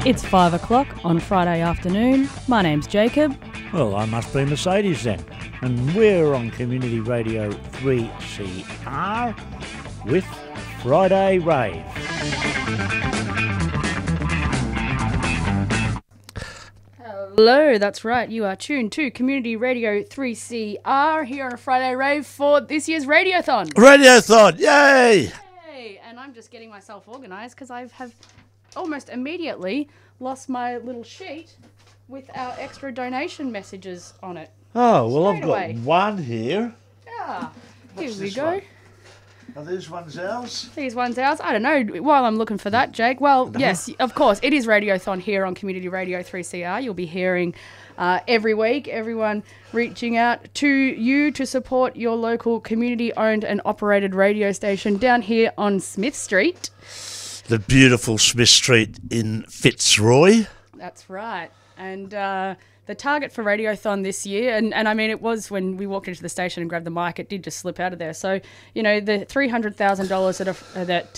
It's 5 o'clock on Friday afternoon. My name's Jacob. Well, I must be Mercedes then. And we're on Community Radio 3CR with Friday Rave. Hello, that's right. You are tuned to Community Radio 3CR here on a Friday Rave for this year's Radiothon. Radiothon, yay! Hey, and I'm just getting myself organised because I have almost immediately lost my little sheet with our extra donation messages on it. Oh, well, Straight I've away. got one here. Yeah, here What's we this go. one? Are these ones ours? These ones ours. I don't know. While I'm looking for that, Jake. Well, yes, of course, it is Radiothon here on Community Radio 3CR. You'll be hearing every week everyone reaching out to you to support your local community-owned and operated radio station down here on Smith Street. The beautiful Smith Street in Fitzroy. That's right. And the target for Radiothon this year, and I mean, it was when we walked into the station and grabbed the mic, it did just slip out of there. So, you know, the $300,000 that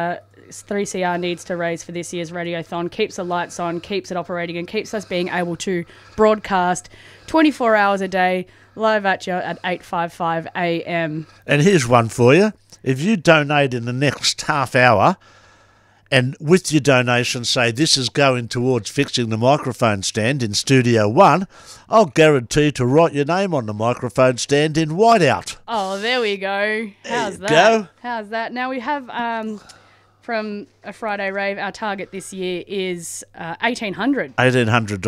3CR needs to raise for this year's Radiothon keeps the lights on, keeps it operating, and keeps us being able to broadcast 24 hours a day live at you at 8:55 a.m. And here's one for you. If you donate in the next half hour, and with your donation say this is going towards fixing the microphone stand in Studio 1, I'll guarantee to write your name on the microphone stand in whiteout. Oh, there we go. How's that? Go. How's that? Now we have from a Friday Rave, our target this year is $1,800. $1,800.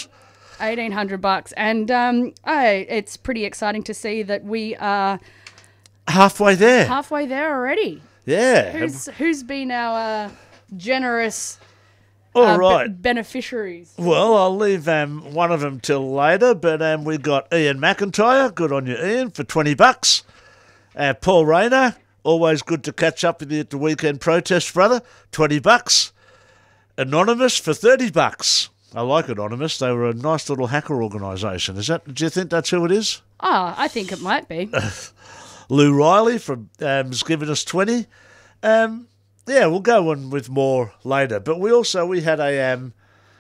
$1,800, and it's pretty exciting to see that we are Halfway there. halfway there already. Yeah. Who's been our generous All right. beneficiaries? Well, I'll leave one of them till later, but we've got Ian McIntyre. Good on you, Ian, for $20. Paul Rayner, always good to catch up with you at the weekend protest, brother. $20. Anonymous for $30. I like Anonymous. They were a nice little hacker organisation. Do you think that's who it is? Oh, I think it might be. Lou Riley from has given us 20. Yeah, we'll go on with more later. But we had a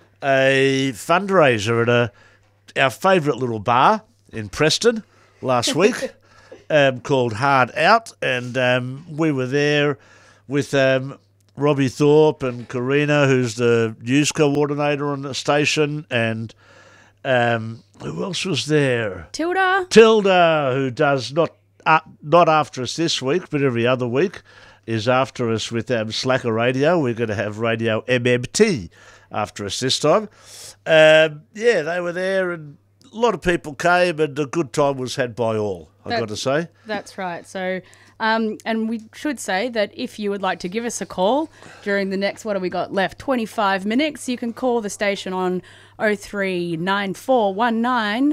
fundraiser at our favourite little bar in Preston last week called Hard Out, and we were there with Robbie Thorpe and Karina, who's the news coordinator on the station, and who else was there? Tilda, who does not after us this week, but every other week is after us with Slacker Radio. We're going to have Radio MMT after us this time. Yeah, they were there, and a lot of people came, and a good time was had by all, I've got to say. That's right. So, and we should say that if you would like to give us a call during the next, what have we got left, 25 minutes, you can call the station on 039419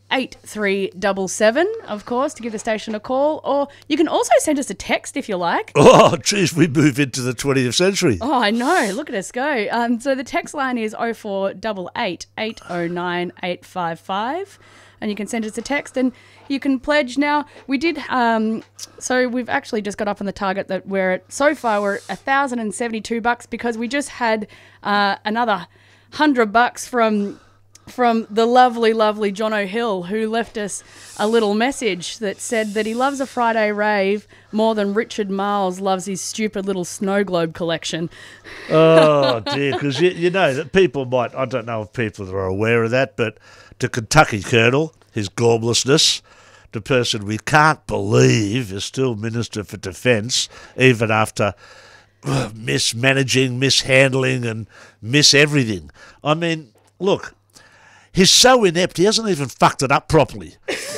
8377, of course, to give the station a call, or you can also send us a text if you like. Oh, geez, we move into the 20th century. Oh, I know. Look at us go. So the text line is 0488 809 855, and you can send us a text and you can pledge. Now, we did, so we've actually just got up on the target that we're at, so far we're at $1,072 because we just had another $100 from the lovely, lovely John O'Hill, who left us a little message that said that he loves a Friday Rave more than Richard Miles loves his stupid little snow globe collection. Oh, dear, because you know that people might, I don't know if people are aware of that, but the Kentucky Colonel, his gormlessness, the person we can't believe is still Minister for Defence, even after mismanaging, mishandling and miss-everything. I mean, look, he's so inept, he hasn't even fucked it up properly.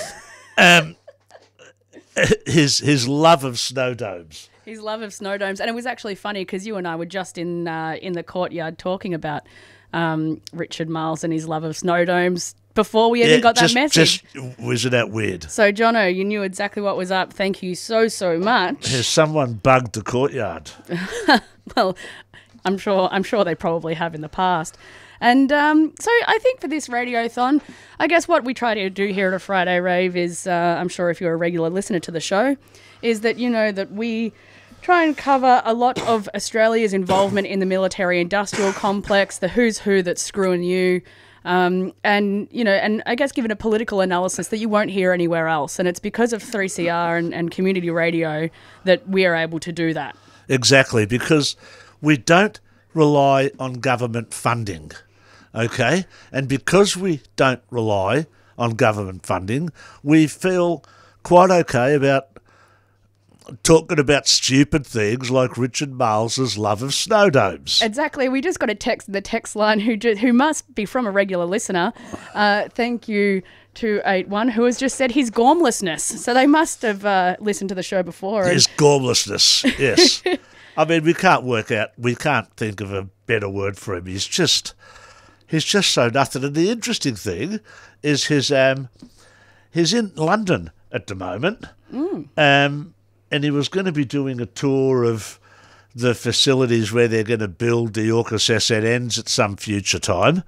His love of snow domes. His love of snow domes. And it was actually funny because you and I were just in the courtyard talking about Richard Miles and his love of snow domes before we even got that message. Wasn't that weird? So, Jono, you knew exactly what was up. Thank you so much. Has someone bugged the courtyard? Well, I'm sure they probably have in the past. And so I think for this Radiothon, I guess what we try to do here at a Friday Rave is, I'm sure if you're a regular listener to the show, is that, you know, that we try and cover a lot of Australia's involvement in the military-industrial complex, the who's who that's screwing you, and I guess give it a political analysis that you won't hear anywhere else. And it's because of 3CR and community radio that we are able to do that. Exactly, because we don't rely on government funding, okay? And because we don't rely on government funding, we feel quite okay about talking about stupid things like Richard Miles's love of snow domes. Exactly. We just got a text in the text line who must be from a regular listener. Thank you, 281, who has just said his gormlessness. So they must have listened to the show before. His gormlessness, yes. I mean, we can't think of a better word for him. He's just so nothing. And the interesting thing is he's in London at the moment. And he was going to be doing a tour of the facilities where they're going to build the AUKUS SNNs at some future time,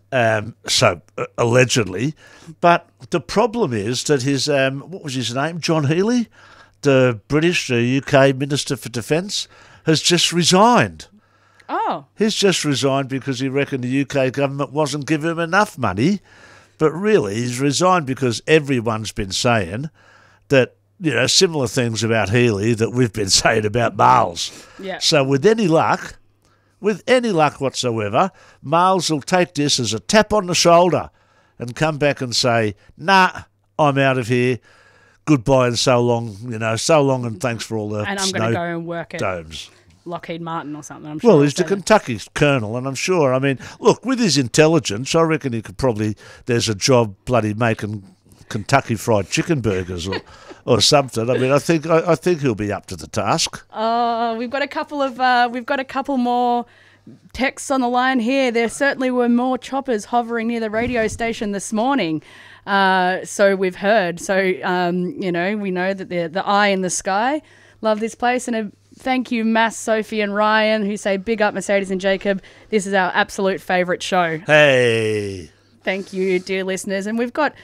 allegedly. But the problem is that his, what was his name, John Healey, the UK Minister for Defence, has just resigned. Oh. He's just resigned because he reckoned the UK government wasn't giving him enough money. But really, he's resigned because everyone's been saying that, similar things about Healey that we've been saying about Miles. Yeah. So with any luck whatsoever, Miles will take this as a tap on the shoulder and come back and say, nah, I'm out of here. Goodbye and so long, and thanks for all the and I'm going to go and work at domes. Lockheed Martin or something, I'm sure. Well, he's the Kentucky colonel, and I'm sure, look, with his intelligence, I reckon he could there's a job bloody making Kentucky Fried Chicken burgers or something. I think he'll be up to the task. We've got a couple more texts on the line here. There certainly were more choppers hovering near the radio station this morning. So we've heard. So we know that the eye in the sky. Love this place, and a thank you, Mass, Sophie, and Ryan, who say big up Mercedes and Jacob. This is our absolute favourite show. Hey. Thank you, dear listeners. And we've got,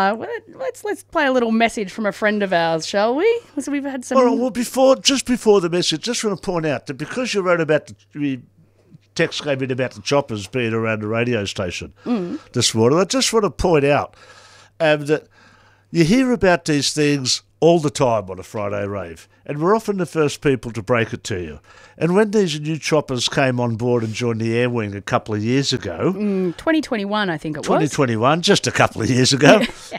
let's play a little message from a friend of ours, shall we? So we've had some... All right, well, before the message, just want to point out that because you wrote about the text came in about the choppers being around the radio station this morning, I just want to point out that you hear about these things all the time on a Friday rave, and we're often the first people to break it to you. And when these new choppers came on board and joined the Air Wing a couple of years ago... 2021, I think it was. 2021, just a couple of years ago.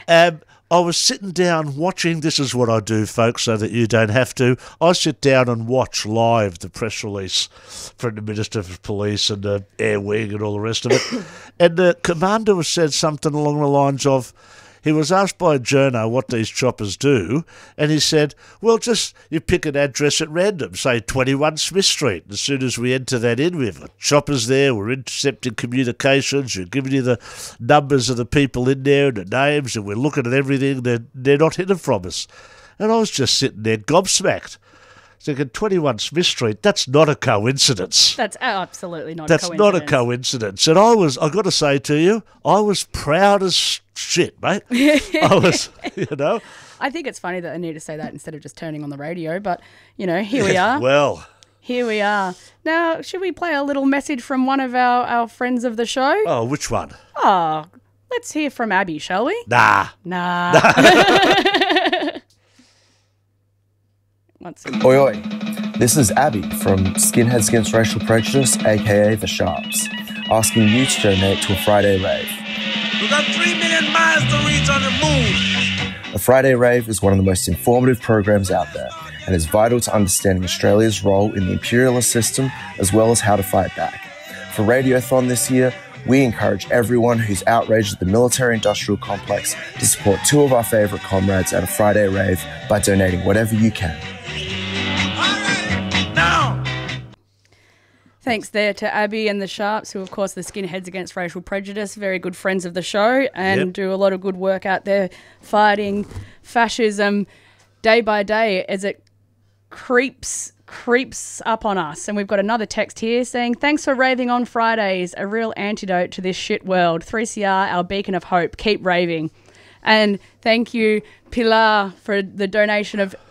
I was sitting down watching, this is what I do, folks, so that you don't have to. I sit down and watch live the press release from the Minister for Police and the Air Wing and all the rest of it. And the commander said something along the lines of, he was asked by a journo what these choppers do, and he said, well, just you pick an address at random, say 21 Smith Street. As soon as we enter that in, we have choppers there, we're intercepting communications, we're giving you the numbers of the people in there and the names, and we're looking at everything. They're not hidden from us. And I was just sitting there gobsmacked, thinking 21 Smith Street, that's not a coincidence. That's absolutely not a coincidence. That's not a coincidence. And I got to say to you, I was proud as shit, mate. I was, I think it's funny that I need to say that instead of just turning on the radio, but, here we are. Well. Here we are. Now, should we play a little message from one of our friends of the show? Oh, which one? Oh, let's hear from Abby, shall we? Nah. Oi, oi. This is Abby from Skinheads Against Racial Prejudice, aka The Sharps, asking you to donate to a Friday rave. We got 3 million miles to reach on the moon. A Friday rave is one of the most informative programs out there and is vital to understanding Australia's role in the imperialist system as well as how to fight back. For Radiothon this year, we encourage everyone who's outraged at the military-industrial complex to support two of our favourite comrades at a Friday rave by donating whatever you can. Thanks there to Abby and the Sharps, who, of course, the Skinheads Against Racial Prejudice, very good friends of the show and do a lot of good work out there fighting fascism day by day as it creeps up on us. And we've got another text here saying, thanks for raving on Fridays, a real antidote to this shit world. 3CR, our beacon of hope. Keep raving. And thank you, Pilar, for the donation of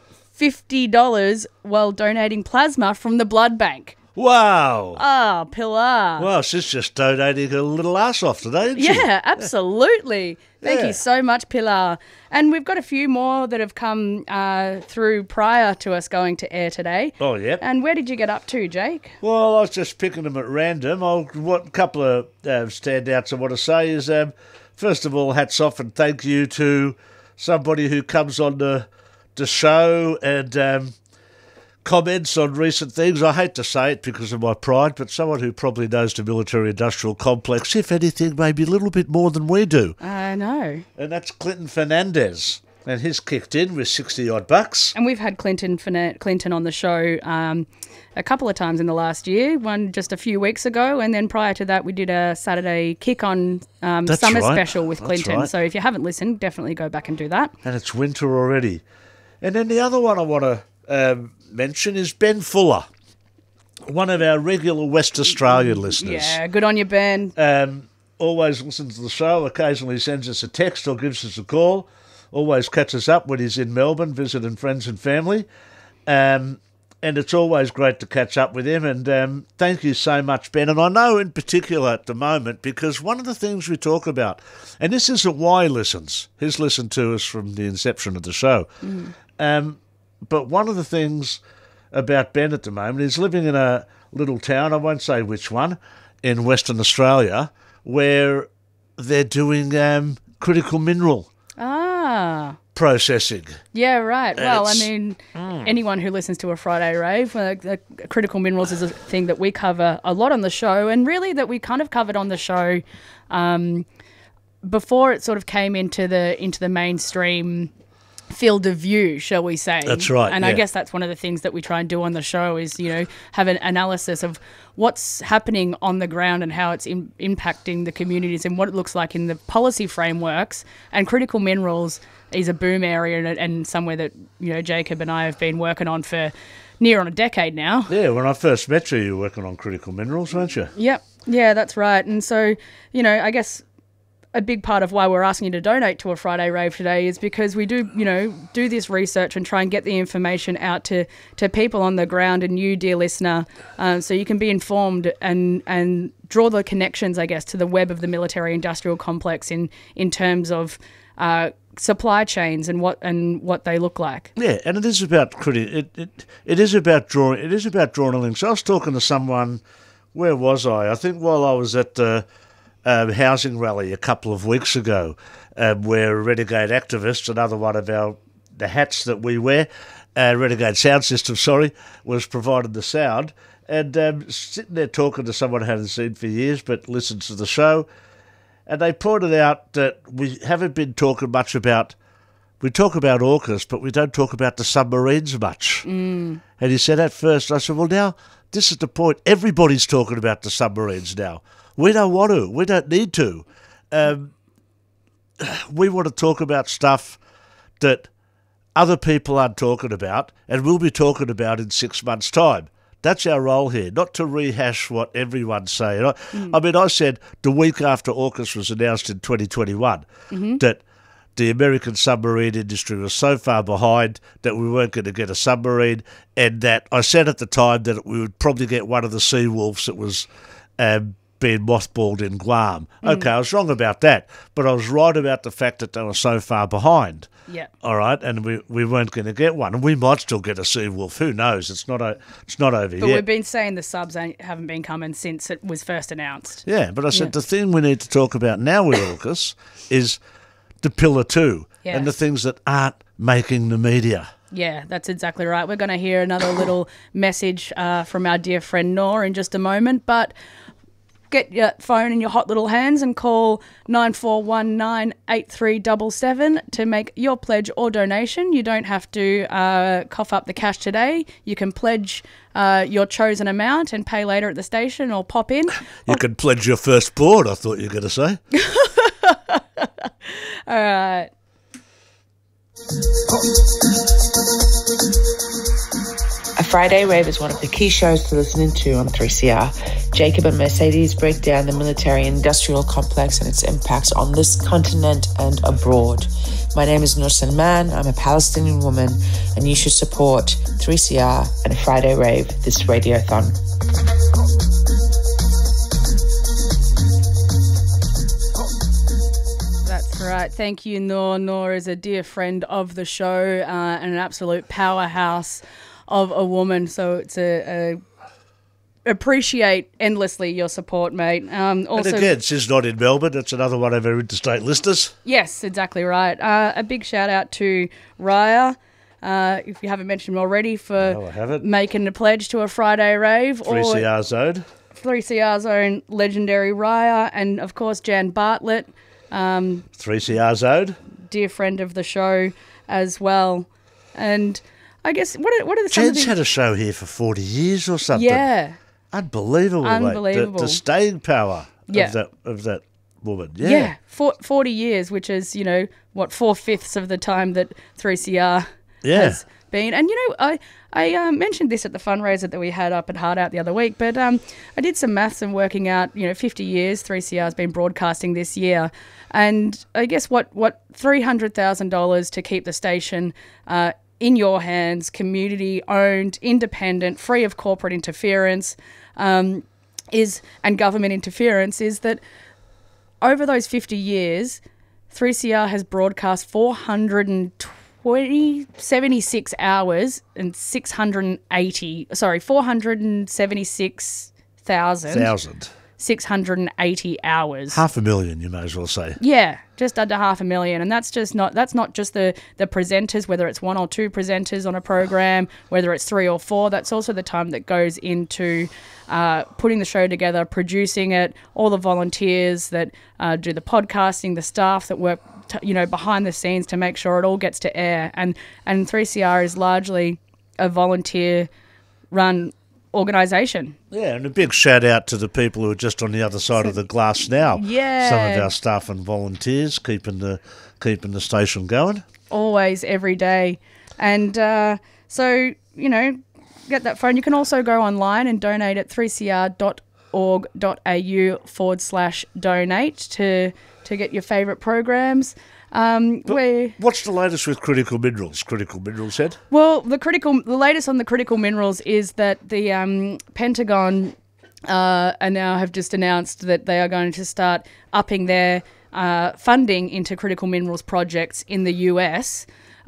$50 while donating plasma from the blood bank. Wow. Ah, Pilar. Well, she's just donating her little ass off today, isn't she? Yeah, absolutely. Thank Yeah. you so much, Pilar. And we've got a few more that have come through prior to us going to air today. Oh, yep. And where did you get up to, Jake? Well, I was just picking them at random. What couple of standouts I want to say is, first of all, hats off and thank you to somebody who comes on the show and comments on recent things. I hate to say it because of my pride, but someone who probably knows the military-industrial complex, if anything, maybe a little bit more than we do. I know. And that's Clinton Fernandez. And he's kicked in with 60-odd bucks. And we've had Clinton on the show a couple of times in the last year, one just a few weeks ago, and then prior to that we did a Saturday kick-on summer special with Clinton. Right. So if you haven't listened, definitely go back and do that. And it's winter already. And then the other one I want to mention is Ben Fuller, one of our regular West Australian listeners. Yeah, good on you, Ben. Always listens to the show, occasionally sends us a text or gives us a call, always catches up when he's in Melbourne visiting friends and family. And it's always great to catch up with him. And thank you so much, Ben. And I know in particular at the moment, because one of the things we talk about, and this isn't why he listens, he's listened to us from the inception of the show. But one of the things about Ben at the moment is living in a little town, I won't say which one, in Western Australia, where they're doing critical mineral processing. Yeah, right. Well, I it's- mean, anyone who listens to a Friday Rave, critical minerals is a thing that we cover a lot on the show, and really that we kind of covered on the show before it sort of came into the mainstream field of view, shall we say. That's right, And yeah. I guess that's one of the things that we try and do on the show is, have an analysis of what's happening on the ground and how it's impacting the communities and what it looks like in the policy frameworks. And critical minerals is a boom area and somewhere that, Jacob and I have been working on for near on a decade now. Yeah, when I first met you, you were working on critical minerals, weren't you? Yep. Yeah, that's right. And so, I guess a big part of why we're asking you to donate to a Friday Rave today is because we do, do this research and try and get the information out to people on the ground and you, dear listener, so you can be informed and draw the connections, I guess, to the web of the military-industrial complex in terms of supply chains and what they look like. Yeah, and it is about it is about drawing a link. So I was talking to someone. Where was I? I think while I was at the housing rally a couple of weeks ago, where Renegade Activists, another one of the hats that we wear, Renegade Sound System, was provided the sound, and sitting there talking to someone I hadn't seen for years but listens to the show, and they pointed out that we haven't been talking much about. We talk about AUKUS, but we don't talk about the submarines much. And he said at first, I said, well, now, this is the point. Everybody's talking about the submarines now. We don't want to. We don't need to. We want to talk about stuff that other people aren't talking about and we'll be talking about in 6 months' time. That's our role here, not to rehash what everyone's saying. I mean, I said the week after AUKUS was announced in 2021 that the American submarine industry was so far behind that we weren't going to get a submarine, and that I said at the time that we would probably get one of the Seawolves that was being mothballed in Guam. Okay, I was wrong about that, but I was right about the fact that they were so far behind. Yeah. All right, and we weren't going to get one, and we might still get a Seawolf. Who knows? It's not over But yet. we've been saying the subs haven't been coming since it was first announced. Yeah, but I said the thing we need to talk about now with AUKUS is the Pillar 2 and the things that aren't making the media. Yeah, that's exactly right. We're going to hear another little message from our dear friend Nor in just a moment, but get your phone in your hot little hands and call 94198377 to make your pledge or donation. You don't have to cough up the cash today. You can pledge your chosen amount and pay later at the station or pop in. You can pledge your first board, I thought you were going to say. All right. A Friday Rave is one of the key shows to listen to on 3CR. Jacob and Mercedes break down the military-industrial complex and its impacts on this continent and abroad. My name is Nur Salman. I'm a Palestinian woman, and you should support 3CR and Friday Rave this radiothon. Right, thank you, Noor. Noor is a dear friend of the show and an absolute powerhouse of a woman. So it's appreciate endlessly your support, mate. Also, and again, she's not in Melbourne. It's another one of our interstate listeners. Yes, exactly right. A big shout out to Raya, if you haven't mentioned him already, for making the pledge to a Friday Rave. 3CR's own. 3CR's own legendary Raya, and of course Jan Bartlett. 3CR's own. Dear friend of the show as well. And I guess, what are the... Jan's had a show here for 40 years or something. Yeah. Unbelievable, Unbelievable. Mate. The staying power of that woman. Yeah. Yeah, 40 years, which is, 4/5 of the time that 3CR has been. And, I mentioned this at the fundraiser that we had up at Hard Out the other week, but I did some maths and working out, 50 years 3CR has been broadcasting this year. And I guess what $300,000 to keep the station in your hands, community-owned, independent, free of corporate interference and government interference, is that over those 50 years, 3CR has broadcast 476 hours and 476,000. 680 hours. 500,000, you may as well say. Yeah, just under 500,000. And that's not just the presenters, whether it's one or two presenters on a program, whether it's 3 or 4. That's also the time that goes into putting the show together, producing it, all the volunteers that do the podcasting, the staff that work behind the scenes to make sure it all gets to air. And 3CR is largely a volunteer run organisation. Yeah, and a big shout out to the people who are just on the other side of the glass now. Yeah. Some of our staff and volunteers keeping the station going. Always, every day. And so, get that phone. You can also go online and donate at 3cr.org.au/donate to get your favourite programs. What's the latest with Critical Minerals? Critical Minerals said? Well, the latest on the Critical Minerals is that the Pentagon now have just announced that they are going to start upping their funding into critical minerals projects in the US,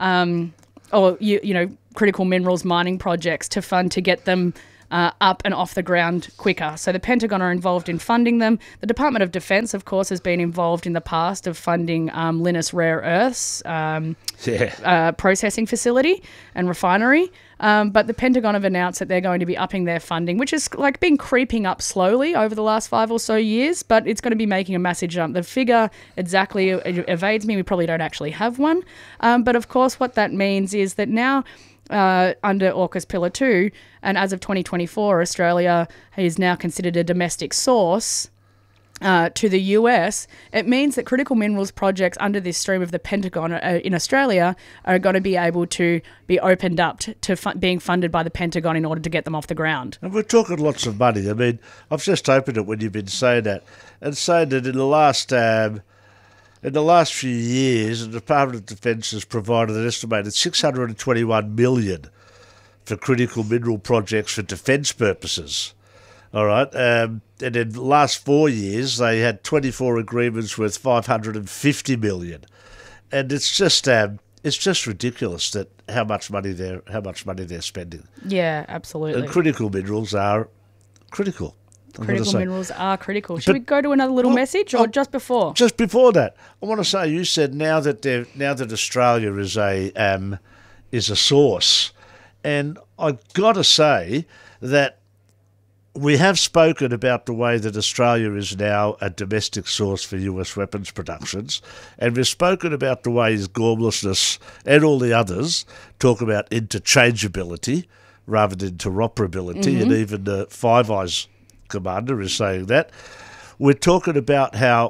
critical minerals mining projects to get them up and off the ground quicker. So the Pentagon are involved in funding them. The Department of Defense, of course, has been involved in the past of funding Lynas Rare Earths processing facility and refinery. But the Pentagon have announced that they're going to be upping their funding, which is been creeping up slowly over the last 5 or so years, but it's going to be making a massive jump. The figure exactly evades me. We probably don't actually have one. But of course, what that means is that now, under AUKUS Pillar 2, and as of 2024, Australia is now considered a domestic source to the US. It means that critical minerals projects under this stream of the Pentagon in Australia are going to be able to be opened up to being funded by the Pentagon in order to get them off the ground. And we're talking lots of money. I mean, I've just opened it when you've been saying that, and saying that in the last few years, the Department of Defence has provided an estimated $621 million for critical mineral projects for defence purposes. All right, and in the last 4 years, they had 24 agreements worth $550 million, and it's just ridiculous that how much money they're spending. Yeah, absolutely. And critical minerals are critical. Critical minerals are critical. Should we go to another little message, or just before? Just before that, I want to say you said now that Australia is a source, and I've got to say that we have spoken about the way that Australia is now a domestic source for US weapons productions, and we've spoken about the ways Gormlessness and all the others talk about interchangeability rather than interoperability, and even the Five Eyes commander is saying that. We're talking about how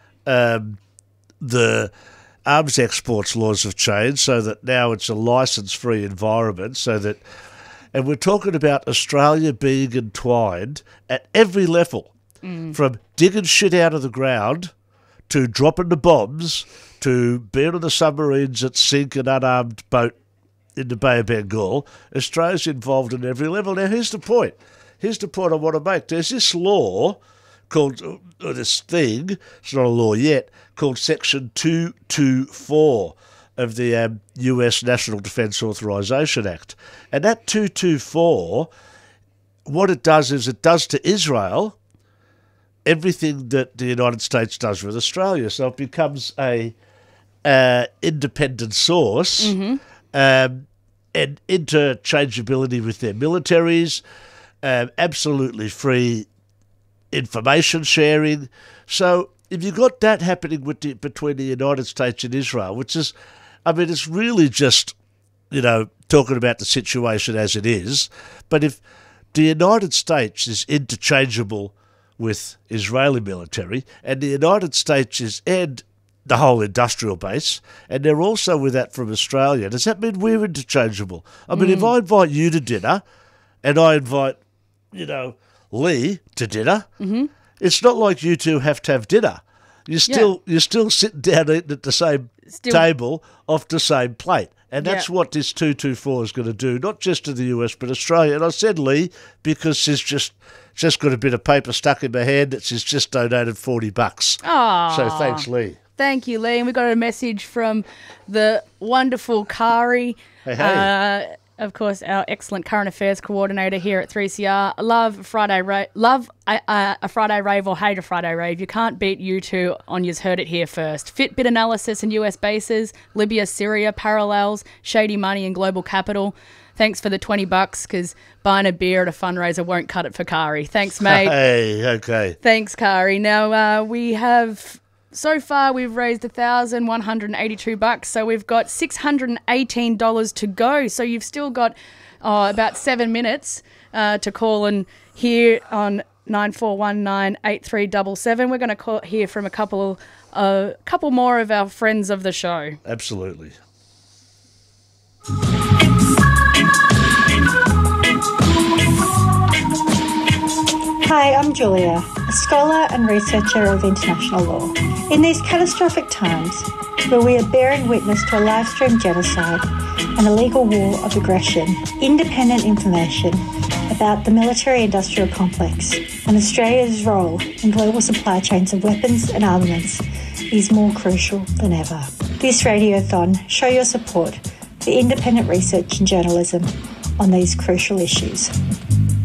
the arms exports laws have changed so that now it's a license-free environment, so that And we're talking about Australia being entwined at every level, from digging shit out of the ground to dropping the bombs to being on the submarines that sink an unarmed boat in the Bay of Bengal. Australia's involved in every level. Now, here's the point. Here's the point I want to make. There's this law called, or this thing, it's not a law yet, called Section 224 of the US National Defence Authorisation Act. And that 224, what it does is it does to Israel everything that the United States does with Australia. So it becomes a independent source and interchangeability with their militaries, absolutely free information sharing. So if you've got that happening between the United States and Israel, which is, I mean, it's really just, talking about the situation as it is. But if the United States is interchangeable with Israeli military, and the United States and the whole industrial base, and they're also with that from Australia, does that mean we're interchangeable? I mean, if I invite you to dinner and I invite, Lee to dinner, it's not like you two have to have dinner. You're still sitting down eating at the same table off the same plate. And that's what this 224 is going to do, not just to the US, but Australia. And I said Lee because she's just got a bit of paper stuck in my hand that she's just donated $40. Aww. So thanks, Lee. Thank you, Lee. And we got a message from the wonderful Kari. Hey. Of course, our excellent current affairs coordinator here at 3CR. Love a Friday rave or hate a Friday rave. You can't beat you two on You've Heard It Here first. Fitbit analysis and US bases, Libya, Syria, parallels, shady money and global capital. Thanks for the $20 because buying a beer at a fundraiser won't cut it for Kari. Thanks, mate. Hey, okay. Thanks, Kari. Now, we have... So far, we've raised $1,182, so we've got $618 to go. So you've still got about 7 minutes to call and hear on 94198377. We're going to hear from a couple more of our friends of the show. Absolutely. Hi, I'm Julia, a scholar and researcher of international law. In these catastrophic times, where we are bearing witness to a live-stream genocide and a legal war of aggression, independent information about the military-industrial complex and Australia's role in global supply chains of weapons and armaments is more crucial than ever. This Radiothon show your support for independent research and journalism on these crucial issues.